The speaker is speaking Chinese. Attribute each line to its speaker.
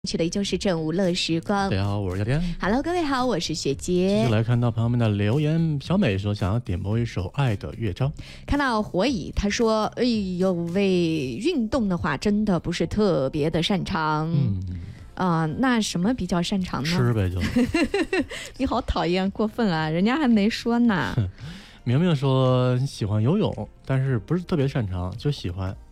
Speaker 1: 去的就是正午乐时光。
Speaker 2: 大家好，我是夏天。
Speaker 1: Hello， 各位好，我是雪
Speaker 2: 继
Speaker 1: 洁。
Speaker 2: 续来看到朋友们的留言，小美说想要点播一首《爱的乐章》。
Speaker 1: 看到火蚁，他说：“哎呦喂，运动的话真的不是特别的擅长。”那什么比较擅长呢？
Speaker 2: 吃呗就。
Speaker 1: 你好讨厌，过分啊！人家还没说呢。
Speaker 2: 明明说喜欢游泳，但是不是特别擅长，就喜欢。